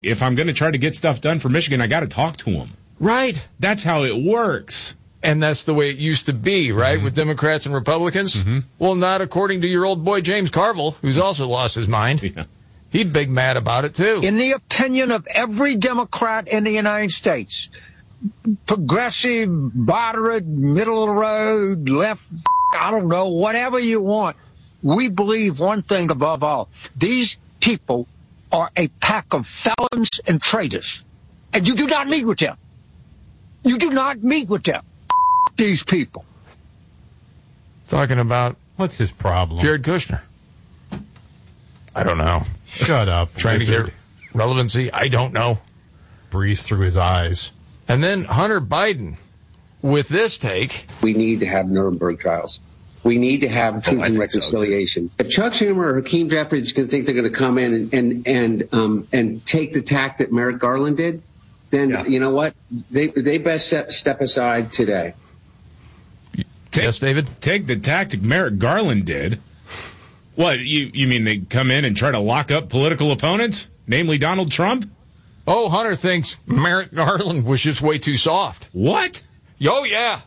if I'm going to try to get stuff done for Michigan, I got to talk to them. Right. That's how it works. And that's the way it used to be, right, with Democrats and Republicans? Mm-hmm. Well, not according to your old boy James Carville, who's also lost his mind. Yeah. He'd big mad about it, too. In the opinion of every Democrat in the United States, progressive, moderate, middle of the road, left, I don't know, whatever you want, we believe one thing above all. These people are a pack of felons and traitors. And you do not meet with them. You do not meet with them. These people. Talking about... What's his problem? Jared Kushner. I don't know. Shut up. Trying to get relevancy. I don't know. Breeze through his eyes. And then Hunter Biden with this take. We need to have Nuremberg trials. We need to have truth and reconciliation. So if Chuck Schumer or Hakeem Jeffries can think they're going to come in and take the tack that Merrick Garland did, then you know what? They best step aside today. Yes, David? Take the tactic Merrick Garland did. What, you mean they come in and try to lock up political opponents, namely Donald Trump? Oh, Hunter thinks Merrick Garland was just way too soft. What? Oh, yeah.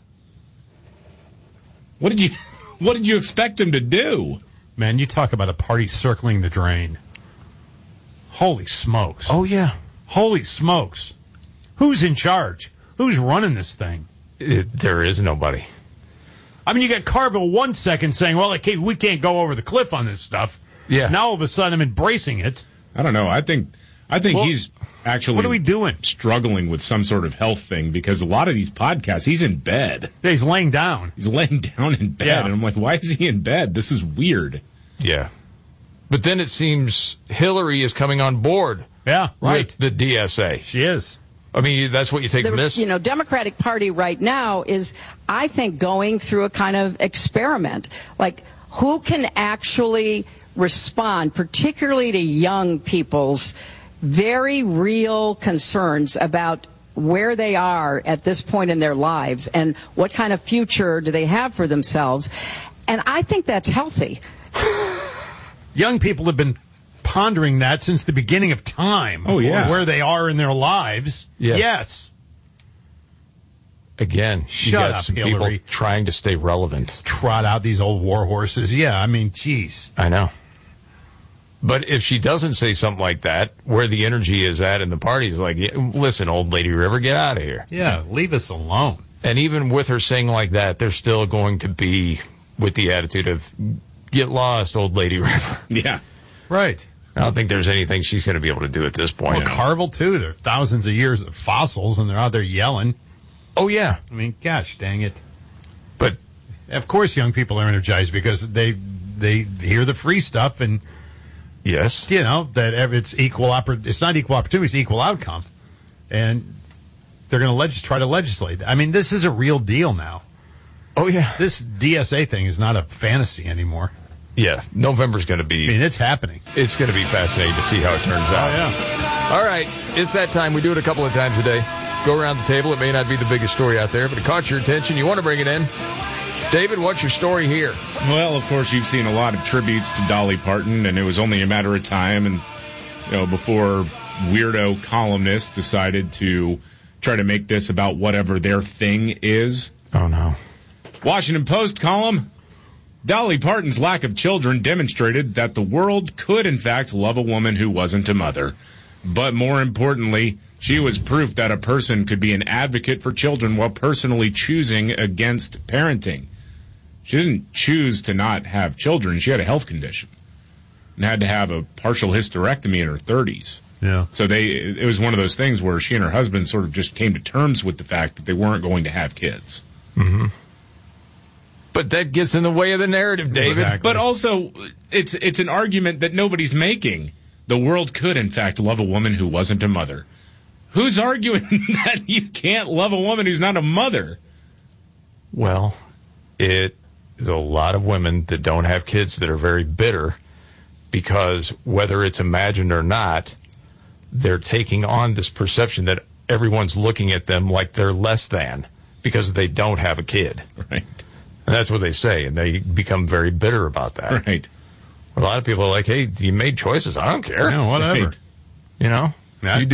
What did you expect him to do? Man, you talk about a party circling the drain. Holy smokes. Oh, yeah. Holy smokes. Who's in charge? Who's running this thing? There is nobody. I mean, you got Carville 1 second saying, well, okay, we can't go over the cliff on this stuff. Yeah. Now all of a sudden I'm embracing it. I don't know. I think he's actually what are we doing? Struggling with some sort of health thing because a lot of these podcasts, he's in bed. Yeah, he's laying down. He's laying down in bed. Yeah. And I'm like, why is he in bed? This is weird. Yeah. But then it seems Hillary is coming on board. Yeah, right. With the DSA. She is. I mean, that's what you take from this. Democratic Party right now is, I think, going through a kind of experiment. Like, who can actually respond, particularly to young people's very real concerns about where they are at this point in their lives and what kind of future do they have for themselves. And I think that's healthy. Young people have been pondering that since the beginning of time. Oh, yeah. Where they are in their lives. Yes. Again, Shut you got up, some Hillary. people trying to stay relevant. Trot out these old war horses. Yeah, I mean, geez. I know. But if she doesn't say something like that, where the energy is at in the party is like, listen, old lady River, get out of here. Yeah, leave us alone. And even with her saying like that, they're still going to be with the attitude of, get lost, old lady River. Yeah. Right. I don't think there's anything she's going to be able to do at this point. Well, Carville, too. There are thousands of years of fossils, and they're out there yelling. Oh, yeah. I mean, gosh, dang it. But, of course, young people are energized because they hear the free stuff, and, yes, you know, that it's it's not equal opportunity, it's equal outcome. And they're going to try to legislate. I mean, this is a real deal now. Oh, yeah. This DSA thing is not a fantasy anymore. Yeah, November's going to be... I mean, it's happening. It's going to be fascinating to see how it turns out. Oh, yeah. All right, it's that time. We do it a couple of times a day. Go around the table. It may not be the biggest story out there, but it caught your attention. You want to bring it in. David, what's your story here? Well, of course, you've seen a lot of tributes to Dolly Parton, and it was only a matter of time and before weirdo columnists decided to try to make this about whatever their thing is. Oh, no. Washington Post column, Dolly Parton's lack of children demonstrated that the world could, in fact, love a woman who wasn't a mother. But more importantly, she was proof that a person could be an advocate for children while personally choosing against parenting. She didn't choose to not have children. She had a health condition and had to have a partial hysterectomy in her 30s. Yeah. So it was one of those things where she and her husband sort of just came to terms with the fact that they weren't going to have kids. Mm-hmm. But that gets in the way of the narrative, David. Exactly. But also, it's an argument that nobody's making. The world could, in fact, love a woman who wasn't a mother. Who's arguing that you can't love a woman who's not a mother? Well, it is a lot of women that don't have kids that are very bitter because whether it's imagined or not, they're taking on this perception that everyone's looking at them like they're less than because they don't have a kid. Right. And that's what they say, and they become very bitter about that. Right. A lot of people are like, hey, you made choices. I don't care. Yeah, whatever. Right. You know? Yeah. You